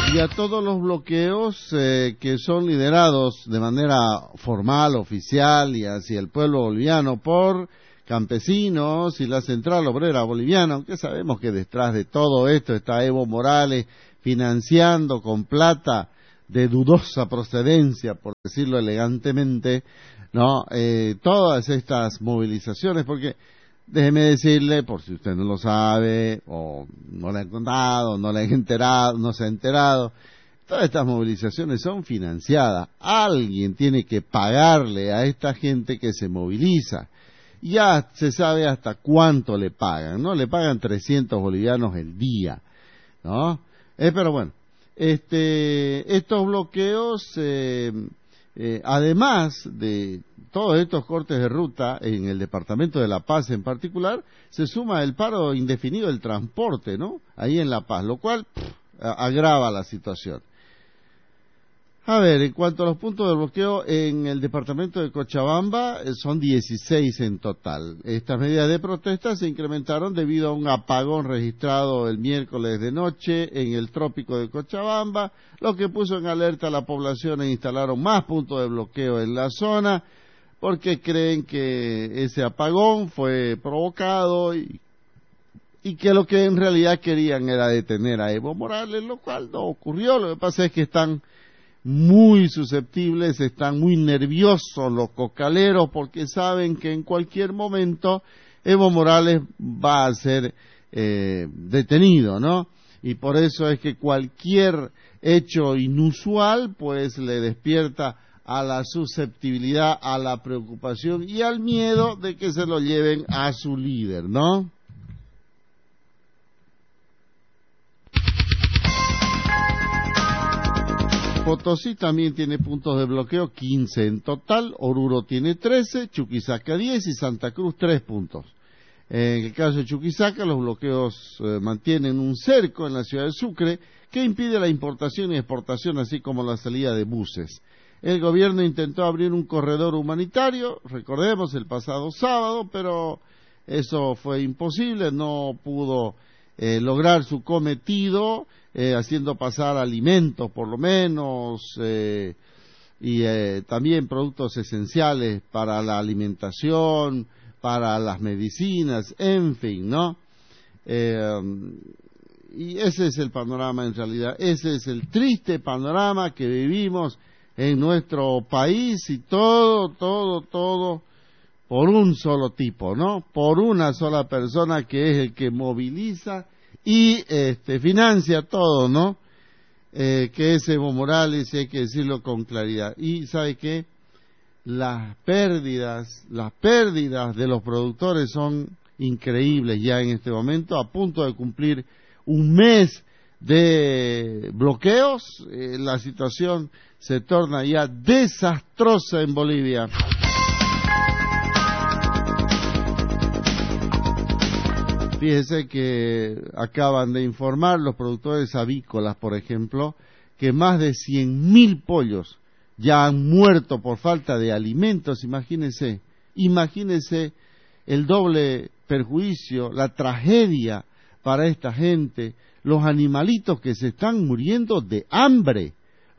y a todos los bloqueos que son liderados de manera formal, oficial y hacia el pueblo boliviano por campesinos y la Central Obrera Boliviana, aunque sabemos que detrás de todo esto está Evo Morales financiando con plata de dudosa procedencia, por decirlo elegantemente, ¿no? Todas estas movilizaciones, porque déjeme decirle, por si usted no lo sabe, o no le han contado, no le han enterado, no se ha enterado, todas estas movilizaciones son financiadas. Alguien tiene que pagarle a esta gente que se moviliza. Ya se sabe hasta cuánto le pagan, ¿no? Le pagan 300 bolivianos el día, ¿no? Pero bueno, estos bloqueos, además de todos estos cortes de ruta en el departamento de La Paz en particular, se suma el paro indefinido del transporte, ¿no? Ahí en La Paz, lo cual agrava la situación. A ver, en cuanto a los puntos de bloqueo en el departamento de Cochabamba, son 16 en total. Estas medidas de protesta se incrementaron debido a un apagón registrado el miércoles de noche en el trópico de Cochabamba, lo que puso en alerta a la población e instalaron más puntos de bloqueo en la zona, porque creen que ese apagón fue provocado y que lo que en realidad querían era detener a Evo Morales, lo cual no ocurrió. Lo que pasa es que están muy susceptibles, están muy nerviosos los cocaleros porque saben que en cualquier momento Evo Morales va a ser detenido, ¿no? Y por eso es que cualquier hecho inusual pues le despierta a la susceptibilidad, a la preocupación y al miedo de que se lo lleven a su líder, ¿no? Potosí también tiene puntos de bloqueo, 15 en total, Oruro tiene 13, Chuquisaca 10 y Santa Cruz 3 puntos. En el caso de Chuquisaca, los bloqueos mantienen un cerco en la ciudad de Sucre que impide la importación y exportación, así como la salida de buses. El gobierno intentó abrir un corredor humanitario, recordemos, el pasado sábado, pero eso fue imposible, no pudo lograr su cometido, haciendo pasar alimentos por lo menos, y también productos esenciales para la alimentación, para las medicinas, en fin, ¿no? Y ese es el panorama en realidad, ese es el triste panorama que vivimos en nuestro país, y todo por un solo tipo, ¿no? Por una sola persona que es el que moviliza y financia todo, ¿no? Que es Evo Morales, y hay que decirlo con claridad. Y ¿sabe qué? Las pérdidas de los productores son increíbles ya en este momento, a punto de cumplir un mes de bloqueos. La situación se torna ya desastrosa en Bolivia. Fíjese que acaban de informar los productores avícolas, por ejemplo, que más de 100.000 pollos ya han muerto por falta de alimentos. Imagínense el doble perjuicio, la tragedia para esta gente, los animalitos que se están muriendo de hambre,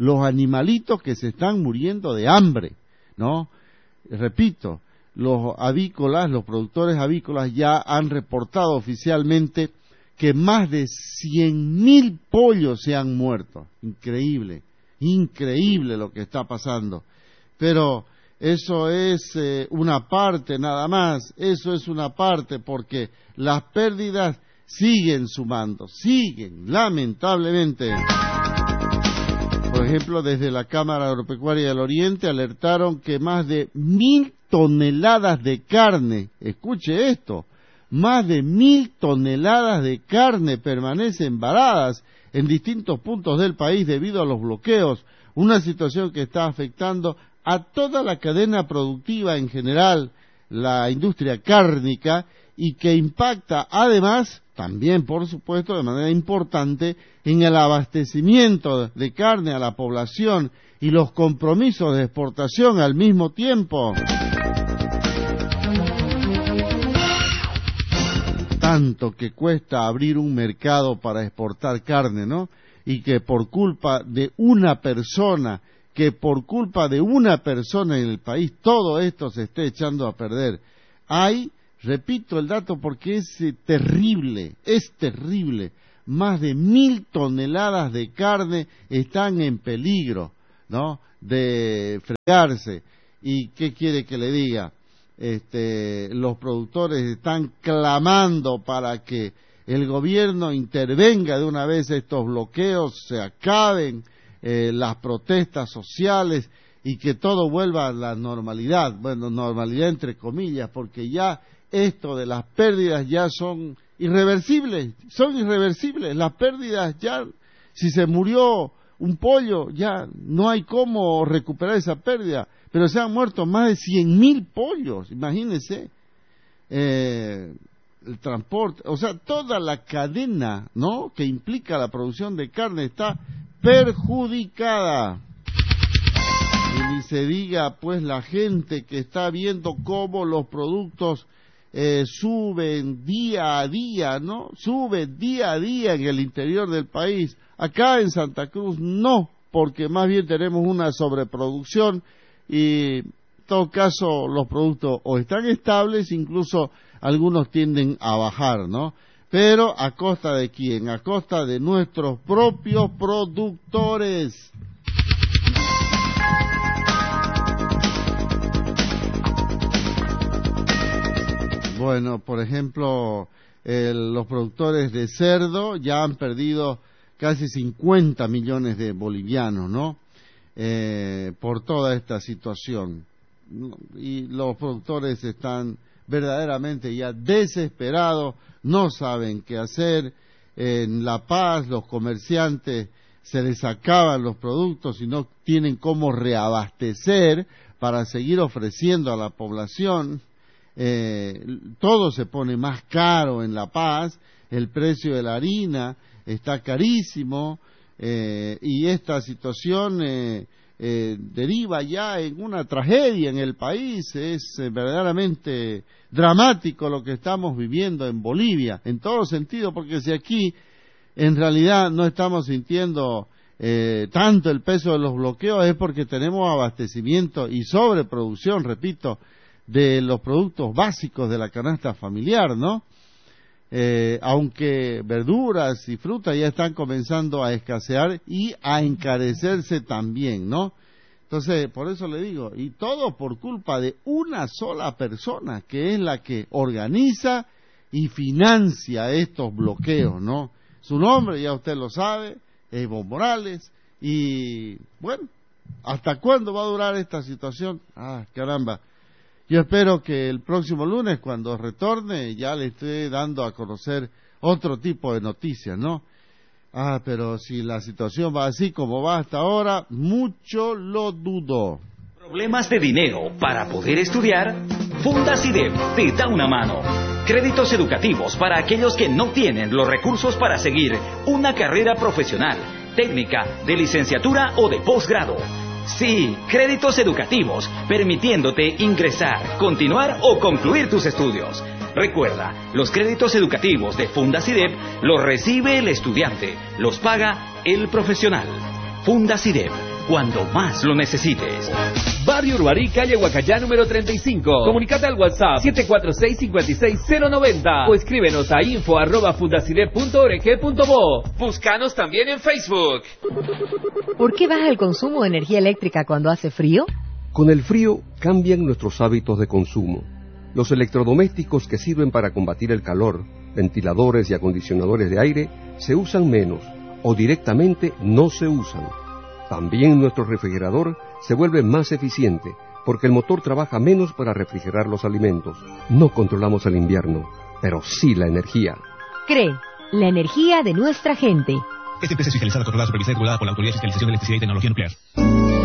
¿no? Repito, los avícolas, los productores avícolas ya han reportado oficialmente que más de 100.000 pollos se han muerto. Increíble lo que está pasando. Pero eso es una parte nada más, porque las pérdidas siguen sumando, lamentablemente. Por ejemplo, desde la Cámara Agropecuaria del Oriente alertaron que más de 1.000 toneladas de carne, escuche esto, más de 1.000 toneladas de carne permanecen varadas en distintos puntos del país debido a los bloqueos, una situación que está afectando a toda la cadena productiva en general, la industria cárnica, y que impacta además, también por supuesto de manera importante, en el abastecimiento de carne a la población y los compromisos de exportación al mismo tiempo. tanto que cuesta abrir un mercado para exportar carne, ¿no? Y que por culpa de una persona, en el país, todo esto se esté echando a perder. Repito el dato porque es terrible, más de 1.000 toneladas de carne están en peligro, ¿no?, de fregarse. ¿Y qué quiere que le diga? Los productores están clamando para que el gobierno intervenga de una vez, estos bloqueos se acaben, las protestas sociales, y que todo vuelva a la normalidad. Bueno, normalidad entre comillas, porque ya esto de las pérdidas ya son irreversibles, las pérdidas ya, si se murió un pollo, ya no hay cómo recuperar esa pérdida, pero se han muerto más de 100.000 pollos, imagínense, el transporte, o sea, toda la cadena, ¿no?, que implica la producción de carne está perjudicada. Y ni se diga, pues, la gente que está viendo cómo los productos suben día a día, ¿no? Suben día a día en el interior del país. Acá en Santa Cruz no, porque más bien tenemos una sobreproducción y en todo caso los productos o están estables, incluso algunos tienden a bajar, ¿no? Pero ¿a costa de quién? A costa de nuestros propios productores. Bueno, por ejemplo, los productores de cerdo ya han perdido casi 50 millones de bolivianos, ¿no? Por toda esta situación. Y los productores están verdaderamente ya desesperados, no saben qué hacer. En La Paz los comerciantes se les acaban los productos y no tienen cómo reabastecer para seguir ofreciendo a la población. Todo se pone más caro en La Paz, el precio de la harina está carísimo, y esta situación deriva ya en una tragedia en el país. Es verdaderamente dramático lo que estamos viviendo en Bolivia, en todo sentido, porque si aquí en realidad no estamos sintiendo tanto el peso de los bloqueos, es porque tenemos abastecimiento y sobreproducción, repito, de los productos básicos de la canasta familiar, ¿no? Aunque verduras y frutas ya están comenzando a escasear y a encarecerse también, ¿no? Entonces, por eso le digo, y todo por culpa de una sola persona, que es la que organiza y financia estos bloqueos, ¿no? Su nombre ya usted lo sabe, Evo Morales, y bueno, ¿hasta cuándo va a durar esta situación? Ah, caramba. Yo espero que el próximo lunes, cuando retorne, ya le esté dando a conocer otro tipo de noticias, ¿no? Ah, pero si la situación va así como va hasta ahora, mucho lo dudo. ¿Problemas de dinero para poder estudiar? Fundacidep te da una mano. Créditos educativos para aquellos que no tienen los recursos para seguir una carrera profesional, técnica, de licenciatura o de posgrado. Sí, créditos educativos, permitiéndote ingresar, continuar o concluir tus estudios. Recuerda, los créditos educativos de Fundacidep los recibe el estudiante, los paga el profesional. Fundacidep, cuando más lo necesites. Barrio Urbarí, calle Huacayá, número 35. Comunicate al WhatsApp 746-56090 o escríbenos a info@fundacidep.org.bo. Búscanos también en Facebook. ¿Por qué baja el consumo de energía eléctrica cuando hace frío? Con el frío cambian nuestros hábitos de consumo. Los electrodomésticos que sirven para combatir el calor, ventiladores y acondicionadores de aire, se usan menos o directamente no se usan. También nuestro refrigerador se vuelve más eficiente porque el motor trabaja menos para refrigerar los alimentos. No controlamos el invierno, pero sí la energía. CRE, la energía de nuestra gente. Esta empresa es fiscalizada, controlada, supervisada y regulada por la Autoridad de Fiscalización de Electricidad y Tecnología Nuclear.